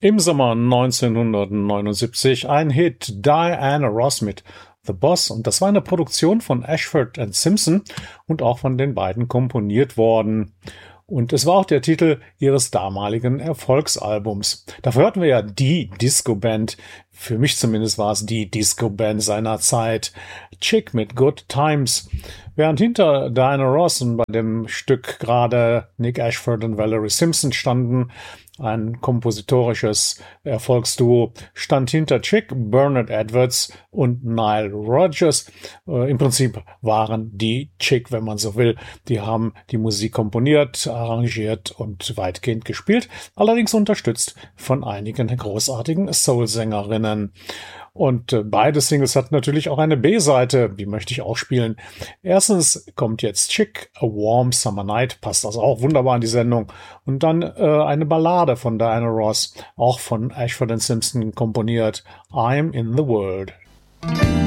Im Sommer 1979 ein Hit, Diana Ross mit The Boss, und das war eine Produktion von Ashford and Simpson und auch von den beiden komponiert worden. Und es war auch der Titel ihres damaligen Erfolgsalbums. Dafür hörten wir ja die Disco-Band. Für mich zumindest war es die Disco-Band seiner Zeit. Chick mit Good Times. Während hinter Diana Ross und bei dem Stück gerade Nick Ashford und Valerie Simpson standen, ein kompositorisches Erfolgsduo, stand hinter Chick Bernard Edwards und Nile Rodgers. Im Prinzip waren die Chick, wenn man so will. Die haben die Musik komponiert, arrangiert und weitgehend gespielt, allerdings unterstützt von einigen großartigen Soul-Sängerinnen. Und beide Singles hatten natürlich auch eine B-Seite, die möchte ich auch spielen. Erstens kommt jetzt Chick, A Warm Summer Night, passt also auch wunderbar in die Sendung. Und dann eine Ballade von Diana Ross, auch von Ashford and Simpson komponiert, I'm in the World.